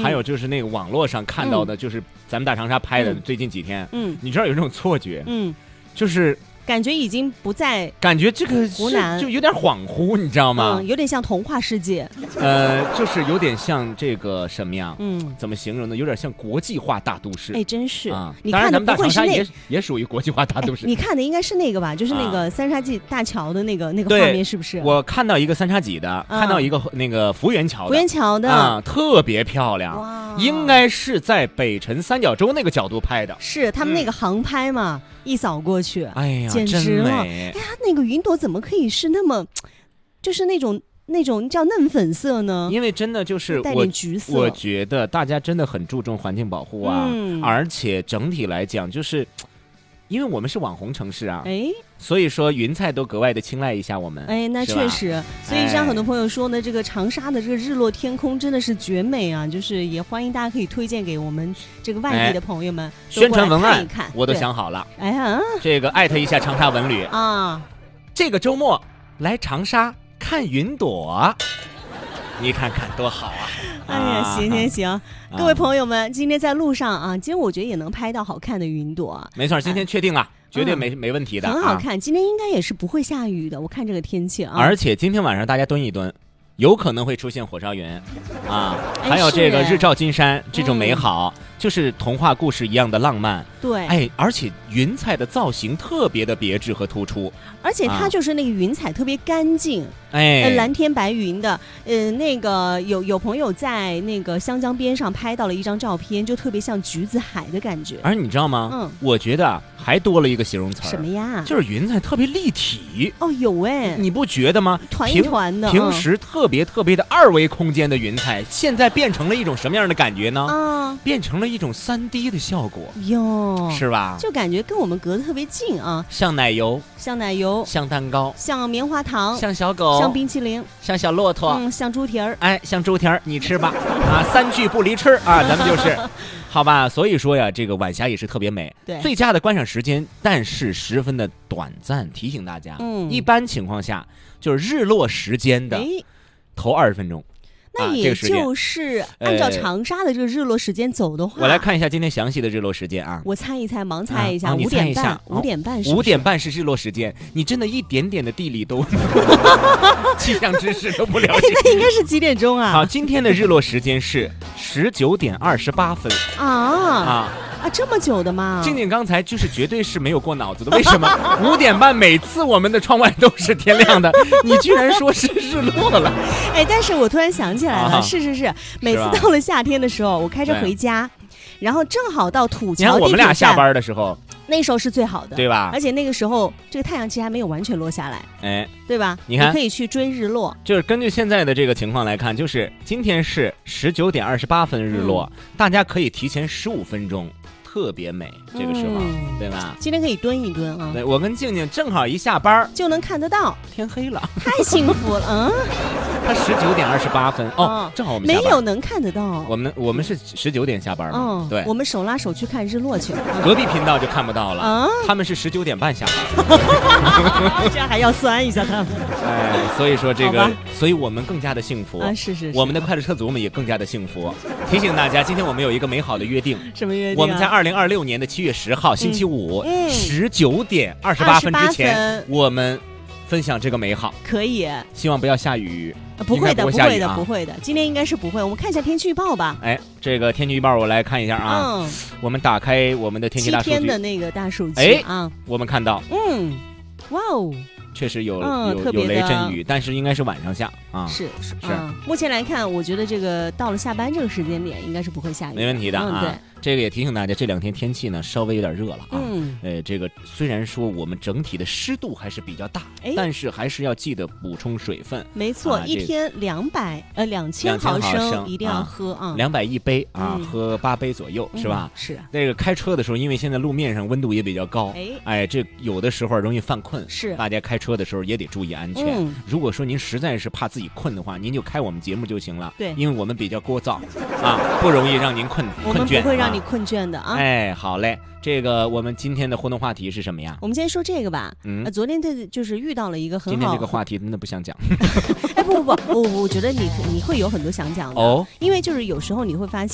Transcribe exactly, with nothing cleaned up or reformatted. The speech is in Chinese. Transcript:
还有就是那个网络上看到的，就是咱们大长沙拍的最近几天， 嗯， 你知道有这种错觉， 嗯， 就是感觉已经不在， 感觉这个湖南就有点恍惚，你知道吗？ 嗯，有点像童话世界， 呃，就是有点像这个什么样？ 嗯， 怎么形容呢？有点像国际化大都市。 哎，真是啊！ 你当然，咱们大长沙看的不会是那也也属于国际化大都市。 你看的应该是那个吧？就是那个三叉戟大桥的那个那个画面，是不是？ 我看到一个三叉戟的，看到一个那个福源桥的， 福源桥的啊，特别漂亮。 哇， 应该是在北辰三角洲那个角度拍的。 是他们那个航拍嘛，一扫过去， 哎呀， 简直了！ 哎呀，那个云朵怎么可以是那么，就是那种那种叫嫩粉色呢？ 因为真的就是带点橘色， 我觉得大家真的很注重环境保护啊， 嗯、 而且整体来讲，就是因为我们是网红城市啊， 哎， 所以说云彩都格外的青睐一下我们。 哎，那确实，所以像很多朋友说呢，这个长沙的这个日落天空真的是绝美啊，就是也欢迎大家可以推荐给我们这个外地的朋友们， 哎、宣传文案看一看， 我都想好了。 哎呀， 这个艾特一下长沙文旅啊， 这个周末来长沙看云朵。你看看多好啊！ 哎呀，行行行，啊、各位朋友们，今天在路上啊，今天我觉得也能拍到好看的云朵。 没错，今天确定了，哎、绝对没、嗯、没问题的， 很好看。啊、今天应该也是不会下雨的，我看这个天气啊。 而且今天晚上大家蹲一蹲，有可能会出现火烧云啊，还有这个日照金山、哎、这种美好。嗯，就是童话故事一样的浪漫， 对， 哎，而且云彩的造型特别的别致和突出， 而且它就是那个云彩特别干净， 哎、 呃，蓝天白云的，呃，那个有有朋友在那个湘江边上拍到了一张照片，就特别像橘子海的感觉。 而你知道吗？嗯，我觉得还多了一个形容词， 什么呀？ 就是云彩特别立体。 哦，有哎， 你不觉得吗？ 团一团的， 平时特别特别的二维空间的云彩，现在变成了一种什么样的感觉呢？啊，变成了一种三 D 的效果哟， 是吧？ 就感觉跟我们隔得特别近啊， 像奶油， 像奶油， 像蛋糕， 像棉花糖， 像小狗， 像冰淇淋， 像小骆驼， 嗯，像猪蹄儿， 哎，像猪蹄儿，你吃吧，啊，三句不离吃啊，咱们就是，好吧？所以说呀，这个晚霞也是特别美， 对， 最佳的观赏时间，但是十分的短暂。提醒大家，嗯，一般情况下就是日落时间的头二十分钟。 那也就是按照长沙的这个日落时间走的话， 我来看一下今天详细的日落时间啊。 我猜一猜，盲猜一下， 五点半，五点半是五点半是日落时间。你真的一点点的地理都气象知识都不了解， 那应该是几点钟啊？ 好，今天的日落时间是十九点二十八分啊啊啊！这么久的吗？ 静静刚才就是绝对是没有过脑子的，为什么五点半每次我们的窗外都是天亮的，你居然说是日落了？ 哎，但是我突然想起来了，啊、是是是，每次到了夏天的时候，我开车回家，然后正好到土桥地铁站， 你看我们俩下班的时候， 那时候是最好的， 对吧？ 而且那个时候这个太阳其实还没有完全落下来， 哎， 对吧？ 你看， 你可以去追日落。 就是根据现在的这个情况来看，就是今天是十九点二十八分日落，嗯、大家可以提前十五分钟。特别美，这个时候，嗯、对吧？ 今天可以蹲一蹲啊！ 对，我跟静静正好一下班就能看得到， 天黑了， 太幸福了，嗯。 他十九点二十八分哦，正好我们下班没有能看得到。 我们我们是十九点下班嘛， 嗯， 对， 我们手拉手去看日落去了。 隔壁频道就看不到了，啊，他们是十九点半下班， 这样还要酸一下他们。 哎，所以说这个，所以我们更加的幸福啊！是是是， 我们的快乐车族们也更加的幸福。提醒大家，今天我们有一个美好的约定， 什么约定？ 我们在二零二六年的七月十号星期五十九点二十八分之前，我们分享这个美好。 可以， 希望不要下雨。 不会的，不会的，不会的。今天应该是不会。我们看一下天气预报吧。 哎，这个天气预报我来看一下啊。嗯，我们打开我们的天气大数据， 七天的那个大数据。 哎啊， 我们看到， 嗯，哇哦。 确实有、 嗯、 有有雷阵雨，但是应该是晚上下啊。 是是是、 嗯， 目前来看，我觉得这个到了下班这个时间点，应该是不会下雨， 没问题的啊。 嗯、对， 这个也提醒大家，这两天天气呢稍微有点热了啊。 嗯， 呃，这个虽然说我们整体的湿度还是比较大，但是还是要记得补充水分。 没错，啊、一天两百呃两千毫升一定要喝啊， 两百一杯啊， 嗯、 喝八杯左右、嗯、是吧？ 是。 那个开车的时候，因为现在路面上温度也比较高， 哎哎，这有的时候容易犯困， 是。 大家开车的时候也得注意安全。 嗯、 如果说您实在是怕自己困的话，您就开我们节目就行了。 对， 因为我们比较聒噪啊，不容易让您困困倦。 我们不会让你困倦的啊。 哎，好嘞，这个我们今天的互动话题是什么呀？ 我们今天说这个吧。嗯，呃、昨天他就是遇到了一个很好。 今天这个话题真的不想讲。 哎，不不不，我我觉得你你会有很多想讲的哦， 因为就是有时候你会发现。